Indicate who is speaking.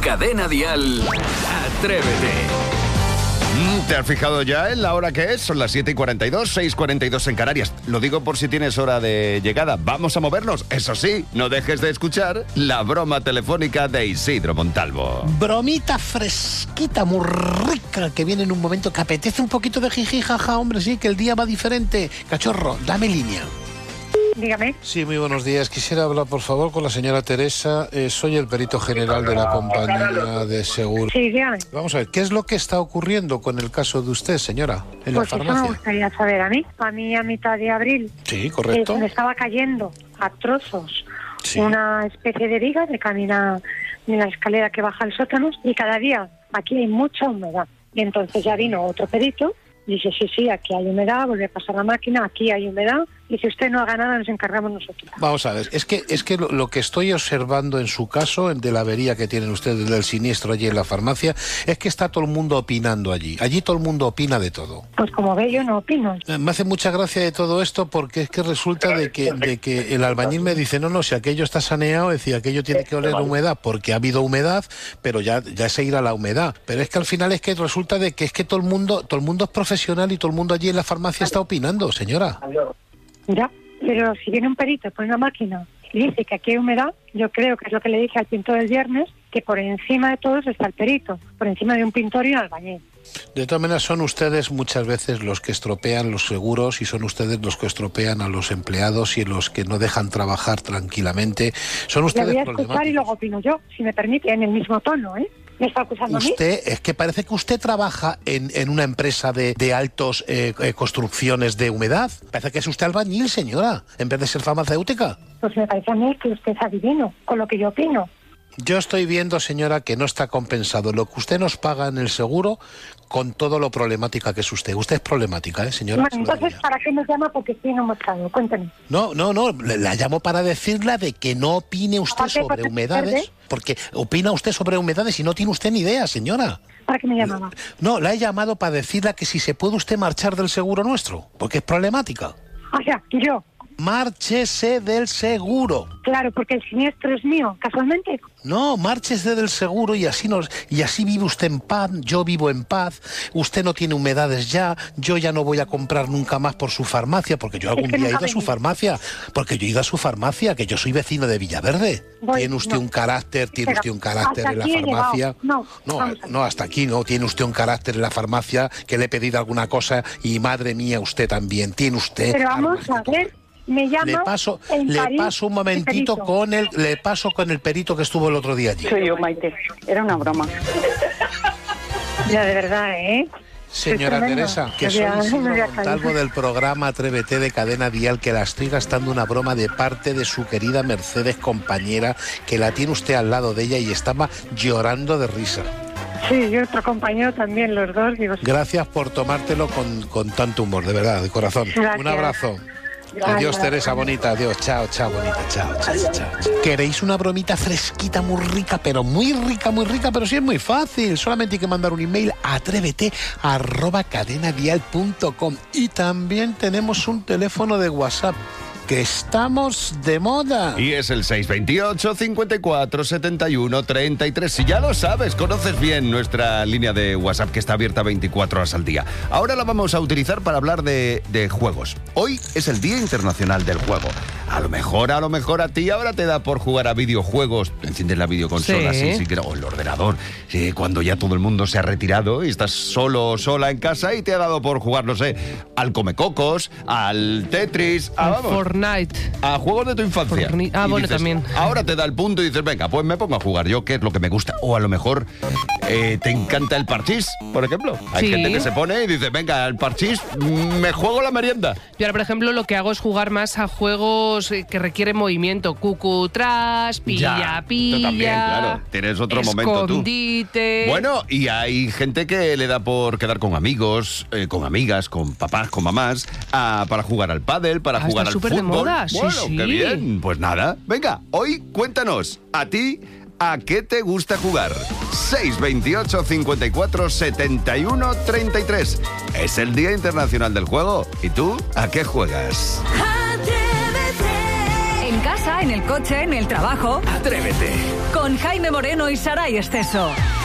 Speaker 1: Cadena Dial, Atrévete.
Speaker 2: ¿Te has fijado ya en la hora que es? Son las 7:42, 6:42 en Canarias. Lo digo por si tienes hora de llegada. Vamos a movernos. Eso sí, no dejes de escuchar la broma telefónica de Isidro Montalvo.
Speaker 3: Bromita fresquita, muy rica, que viene en un momento que apetece un poquito de jiji, jaja, hombre, sí, que el día va diferente. Cachorro, dame línea.
Speaker 4: Dígame.
Speaker 3: Sí, muy buenos días. Quisiera hablar, por favor, con la señora Teresa. Soy el perito general de la compañía de seguros.
Speaker 4: Sí, dígame.
Speaker 3: Vamos a ver, ¿qué es lo que está ocurriendo con el caso de usted, señora, en la
Speaker 4: Pues eso
Speaker 3: farmacia?
Speaker 4: me gustaría saber a mí. A mí a mitad de abril
Speaker 3: Sí, correcto.
Speaker 4: me estaba cayendo a trozos
Speaker 3: Sí.
Speaker 4: una especie de viga de camina en la escalera que baja al sótano y cada día aquí hay mucha humedad. Y entonces ya vino otro perito, dice, sí, aquí hay humedad, vuelve a pasar la máquina, aquí hay humedad, y si usted no haga nada nos encargamos nosotros.
Speaker 3: Vamos a ver, es que lo que estoy observando en su caso, de la avería que tienen ustedes del siniestro allí en la farmacia, es que está todo el mundo opinando allí. Allí todo el mundo opina de todo.
Speaker 4: Pues como ve, yo no opino.
Speaker 3: Me hace mucha gracia de todo esto porque es que resulta de que el albañil me dice, no, si aquello está saneado, es decir, aquello tiene que oler a humedad porque ha habido humedad, pero ya se irá la humedad. Pero es que al final es que resulta de que es que todo el mundo es profesional y todo el mundo allí en la farmacia está opinando, señora.
Speaker 4: Ya, pero si viene un perito por una máquina y dice que aquí hay humedad, yo creo que es lo que le dije al pintor el viernes, que por encima de todos está el perito, por encima de un pintor y un albañil.
Speaker 3: De todas maneras, son ustedes muchas veces los que estropean los seguros y son ustedes los que estropean a los empleados y los que no dejan trabajar tranquilamente. Son
Speaker 4: Le
Speaker 3: ustedes
Speaker 4: voy a escuchar
Speaker 3: problemáticos.
Speaker 4: y luego opino yo, si me permite, en el mismo tono, ¿eh? ¿Me está acusando a mí?
Speaker 3: Usted, es que parece que usted trabaja en una empresa de altos construcciones de humedad. Parece que es usted albañil, señora, en vez de ser farmacéutica.
Speaker 4: Pues me parece a mí que usted es adivino con lo que yo opino.
Speaker 3: Yo estoy viendo, señora, que no está compensado lo que usted nos paga en el seguro con todo lo problemática que es usted. Usted es problemática, señora.
Speaker 4: Bueno, entonces, ¿para qué me llama? Porque estoy en un mercado. Cuéntame.
Speaker 3: No, la llamo para decirle de que no opine usted
Speaker 4: ¿Para qué?
Speaker 3: sobre
Speaker 4: ¿Para qué?
Speaker 3: humedades, porque opina usted sobre humedades y no tiene usted ni idea, señora.
Speaker 4: ¿Para qué me llamaba?
Speaker 3: No, la he llamado para decirle que si se puede usted marchar del seguro nuestro, porque es problemática.
Speaker 4: O sea, yo.
Speaker 3: Márchese del seguro.
Speaker 4: Claro, porque el siniestro es mío, casualmente.
Speaker 3: No, márchese del seguro y así vive usted en paz, yo vivo en paz, usted no tiene humedades ya, yo ya no voy a comprar nunca más por su farmacia, porque yo algún día he ido a su farmacia, que yo soy vecino de Villaverde. Tiene usted un carácter en la farmacia. No, hasta aquí no, tiene usted un carácter en la farmacia que le he pedido alguna cosa y madre mía, usted también, tiene usted...
Speaker 4: Pero vamos a ver... Me llama
Speaker 3: le paso un momentito con el perito que estuvo el otro día allí.
Speaker 5: Soy yo, Maite. Era una broma.
Speaker 4: Ya, de verdad, ¿eh?
Speaker 3: Señora Teresa, que soy Isidro Montalvo del programa Atrévete de Cadena Dial, que la estoy gastando una broma de parte de su querida Mercedes, compañera, que la tiene usted al lado de ella y estaba llorando de risa.
Speaker 4: Sí, y otro compañero también, los dos. Digo,
Speaker 3: gracias por tomártelo con tanto humor, de verdad, de corazón.
Speaker 4: Gracias.
Speaker 3: Un abrazo. Adiós, Teresa, bonita, adiós, chao, bonita, chao. ¿Queréis una bromita fresquita, muy rica, pero sí es muy fácil? Solamente hay que mandar un email a atrévete@cadenadial.com y también tenemos un teléfono de WhatsApp, que estamos de moda.
Speaker 2: Y es el 628 54 71 33. Si ya lo sabes, conoces bien nuestra línea de WhatsApp que está abierta 24 horas al día. Ahora la vamos a utilizar para hablar de juegos. Hoy es el Día Internacional del Juego. A lo mejor a ti ahora te da por jugar a videojuegos. Enciendes la videoconsola, o el ordenador. Sí, cuando ya todo el mundo se ha retirado y estás sola en casa y te ha dado por jugar, no sé, al Comecocos, al Tetris,
Speaker 6: Fortnite.
Speaker 2: A juegos de tu infancia.
Speaker 6: Bueno,
Speaker 2: dices,
Speaker 6: también.
Speaker 2: Ahora te da el punto y dices, venga, pues me pongo a jugar yo, que es lo que me gusta. O a lo mejor te encanta el parchís, por ejemplo. Hay gente que se pone y dice, venga, el parchís, me juego la merienda.
Speaker 6: Yo ahora, por ejemplo, lo que hago es jugar más a juegos que requieren movimiento. Cucutras, pilla.
Speaker 2: Tú también, claro. Tienes otro momento tú.
Speaker 6: Escondite.
Speaker 2: Bueno, y hay gente que le da por quedar con amigos, con amigas, con papás, con mamás, para jugar al pádel, para jugar al fútbol.
Speaker 6: De moda.
Speaker 2: Bueno,
Speaker 6: sí.
Speaker 2: qué bien. Pues nada, venga, hoy cuéntanos, a ti, ¿a qué te gusta jugar? 628 54 71 33. Es el Día Internacional del Juego. ¿Y tú, a qué juegas?
Speaker 7: En casa, casa, en el coche, en el trabajo.
Speaker 1: Atrévete.
Speaker 7: Con Jaime Moreno y Saray Exceso.